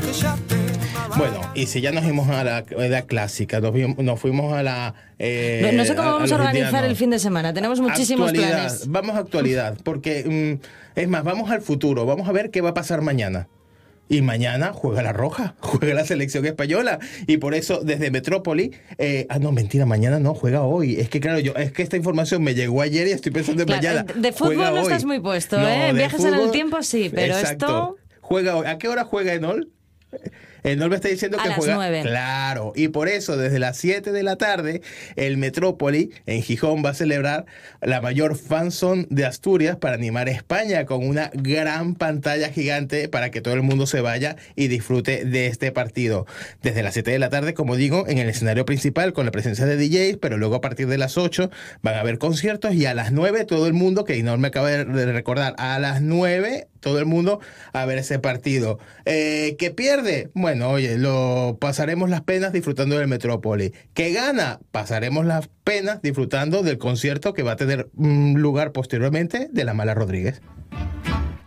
Bueno, y si ya nos fuimos a la clásica, nos fuimos a la... No sé cómo vamos a organizar indianos. el fin de semana. Tenemos muchísimos planes. Vamos a actualidad, porque es más, vamos al futuro. Vamos a ver qué va a pasar mañana. Y mañana juega la Roja, juega la selección española. Y por eso, desde Metrópoli... no, mentira, mañana no, juega hoy. Es que claro, es que esta información me llegó ayer y estoy pensando en mañana. De fútbol juega no hoy. estás muy puesto, No, ¿eh? de Viajes fútbol, en el tiempo sí, pero exacto. esto... Juega hoy. ¿A qué hora juega Enol? Enol me está diciendo que las juega 9. Claro, y por eso desde las 7 de la tarde el Metrópoli en Gijón va a celebrar la mayor fanzone de Asturias para animar a España con una gran pantalla gigante para que todo el mundo se vaya y disfrute de este partido. Desde las 7 de la tarde, como digo, en el escenario principal con la presencia de DJs, pero luego a partir de las 8 van a haber conciertos y a las 9 todo el mundo, que Enol me acaba de recordar, a las 9 todo el mundo a ver ese partido. ¿Que pierde? Bueno, oye, lo pasaremos las penas disfrutando del Metrópoli. ¿Que gana? Pasaremos las penas disfrutando del concierto que va a tener lugar posteriormente de La Mala Rodríguez.